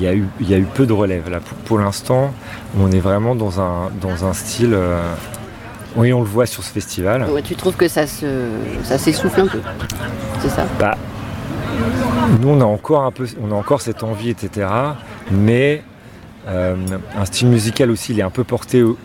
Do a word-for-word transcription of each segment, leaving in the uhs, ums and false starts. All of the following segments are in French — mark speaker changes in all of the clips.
Speaker 1: il y a eu, il y a eu peu de relève. Là, pour, pour l'instant, on est vraiment dans un, dans un style... Euh, oui, on le voit sur ce festival.
Speaker 2: Ouais, tu trouves que ça, se, ça s'essouffle un peu, c'est ça?
Speaker 1: Bah, nous, on a encore un peu, on a encore cette envie, et cetera. Mais euh, un style musical aussi, il est un peu porté au,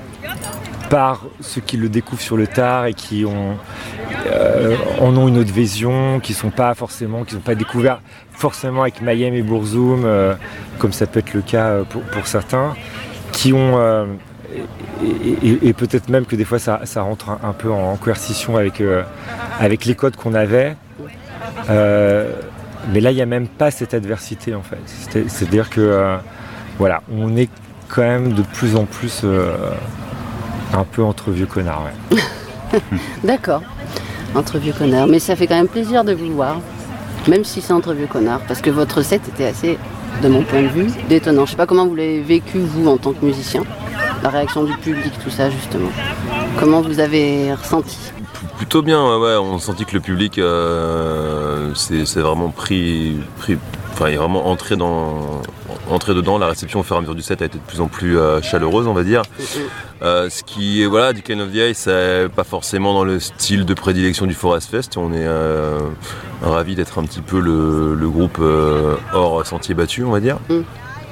Speaker 1: par ceux qui le découvrent sur le tard et qui ont, euh, en ont une autre vision, qui sont pas forcément, qui n'ont pas découvert forcément avec Mayhem et Bourzoum, euh, comme ça peut être le cas pour, pour certains, qui ont euh, et, et, et peut-être même que des fois ça, ça rentre un, un peu en coercition avec euh, avec les codes qu'on avait. Euh, mais là, il n'y a même pas cette adversité en fait. C'est, c'est-à-dire que euh, voilà, on est quand même de plus en plus euh, un peu entre vieux connards, ouais.
Speaker 2: D'accord, entre vieux connards. Mais ça fait quand même plaisir de vous voir, même si c'est entre vieux connards, parce que votre set était assez, de mon point de vue, détonnant. Je sais pas comment vous l'avez vécu, vous, en tant que musicien, la réaction du public, tout ça, justement. Comment vous avez ressenti?
Speaker 3: Plutôt bien, ouais. On sentit que le public euh, c'est, c'est vraiment pris, pris, enfin, est vraiment entré dans, entré dedans. La réception au fur et à mesure du set a été de plus en plus euh, chaleureuse, on va dire. Euh, ce qui est, voilà, Decline of the Ice, c'est pas forcément dans le style de prédilection du Forest Fest. On est euh, ravis d'être un petit peu le, le groupe euh, hors sentier battu, on va dire. Mm.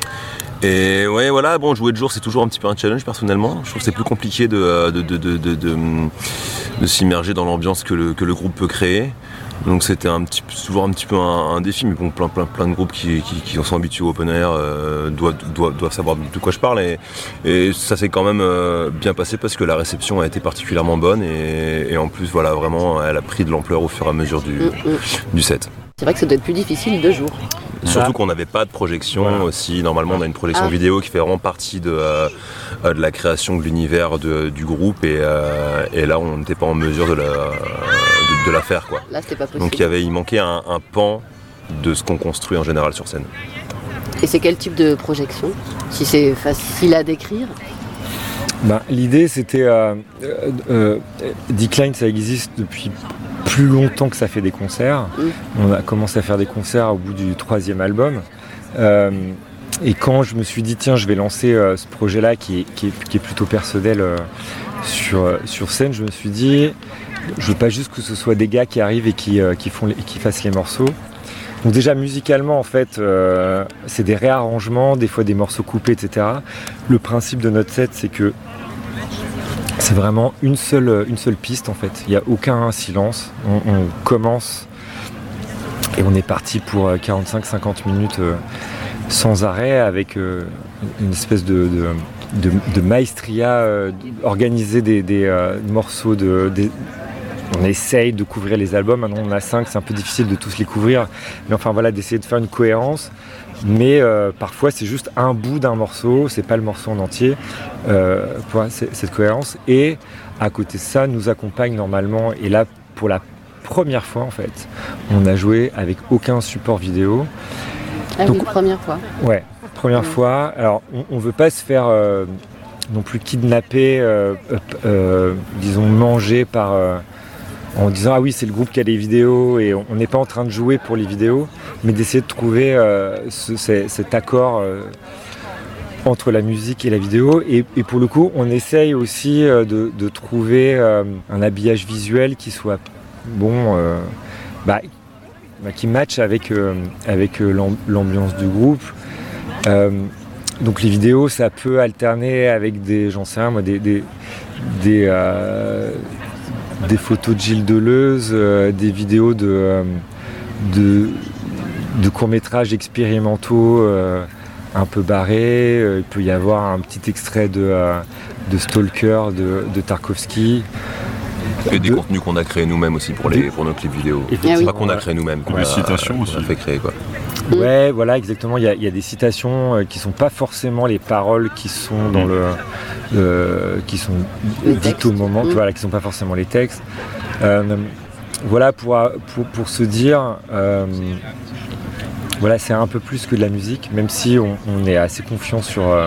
Speaker 3: Et ouais, voilà, bon, jouer de jour, c'est toujours un petit peu un challenge, personnellement. Je trouve que c'est plus compliqué de, de, de, de, de, de, de s'immerger dans l'ambiance que le, que le groupe peut créer. Donc c'était un petit, toujours un petit peu un, un défi, mais bon, plein, plein, plein de groupes qui, qui, qui sont habitués au open air euh, doivent, doivent, doivent savoir de quoi je parle. Et, et ça s'est quand même euh, bien passé parce que la réception a été particulièrement bonne. Et, et en plus, voilà, vraiment, elle a pris de l'ampleur au fur et à mesure du, mmh. du set.
Speaker 2: C'est vrai que ça doit être plus difficile de jour.
Speaker 3: Surtout ah. qu'on n'avait pas de projection voilà. aussi. Normalement, on a une projection ah. vidéo qui fait vraiment partie de, euh, de la création de l'univers de, du groupe. Et, euh, et là, on n'était pas en mesure de la, de, de la faire, quoi.
Speaker 2: Là, c'était pas possible.
Speaker 3: Donc, il, y avait, il manquait un, un pan de ce qu'on construit en général sur scène.
Speaker 2: Et c'est quel type de projection? Si c'est facile à décrire?
Speaker 1: Ben, l'idée, c'était... Euh, euh, euh, Decline, ça existe depuis plus longtemps que ça fait des concerts. Mmh. On a commencé à faire des concerts au bout du troisième album. Euh, et quand je me suis dit, tiens, je vais lancer euh, ce projet-là qui est, qui est, qui est plutôt personnel euh, sur, euh, sur scène, je me suis dit, je veux pas juste que ce soit des gars qui arrivent et qui, euh, qui, font les, qui fassent les morceaux. Donc déjà musicalement, en fait, euh, c'est des réarrangements, des fois des morceaux coupés, et cetera. Le principe de notre set, c'est que c'est vraiment une seule, une seule piste en fait, il n'y a aucun silence, on, on commence et on est parti pour quarante-cinq à cinquante minutes euh, sans arrêt avec euh, une espèce de, de, de, de maestria, euh, organiser des, des euh, morceaux, de, des, on essaye de couvrir les albums, maintenant on en a cinq, c'est un peu difficile de tous les couvrir, mais enfin voilà, d'essayer de faire une cohérence. Mais euh, parfois c'est juste un bout d'un morceau, c'est pas le morceau en entier, euh, pour cette cohérence. Et à côté de ça, nous accompagne normalement, et là pour la première fois en fait, on a joué avec aucun support vidéo.
Speaker 2: Ah oui, première fois.
Speaker 1: Ouais, première mmh. fois. Alors on, on veut pas se faire euh, non plus kidnapper, euh, euh, disons manger par... Euh, en disant ah oui c'est le groupe qui a les vidéos et on n'est pas en train de jouer pour les vidéos mais d'essayer de trouver euh, ce, c- cet accord euh, entre la musique et la vidéo et, et pour le coup on essaye aussi euh, de, de trouver euh, un habillage visuel qui soit bon euh, bah, bah, qui matche avec, euh, avec euh, l'ambiance du groupe. Euh, donc les vidéos ça peut alterner avec des j'en sais rien moi des des, des euh, des photos de Gilles Deleuze, euh, des vidéos de, euh, de, de courts-métrages expérimentaux euh, un peu barrés. Euh, il peut y avoir un petit extrait de, euh, de Stalker de, de Tarkovsky.
Speaker 3: Et des de... contenus qu'on a créés nous-mêmes aussi pour, les, pour nos clips vidéo. C'est oui. pas qu'on a créé nous-mêmes, qu'on
Speaker 4: des citations aussi.
Speaker 3: On a fait créer quoi.
Speaker 1: Ouais, voilà, exactement. Il y a, il y a des citations euh, qui sont pas forcément les paroles qui sont dans le, euh, qui sont dites au moment, mmh. voilà, qui sont pas forcément les textes. Euh, voilà, pour, pour pour se dire, euh, voilà, c'est un peu plus que de la musique, même si on, on est assez confiant sur euh,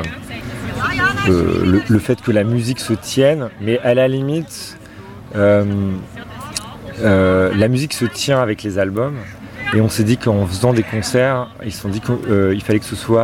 Speaker 1: euh, le, le fait que la musique se tienne, mais à la limite, euh, euh, la musique se tient avec les albums. Et on s'est dit qu'en faisant des concerts, ils se sont dit qu'il euh, fallait que ce soit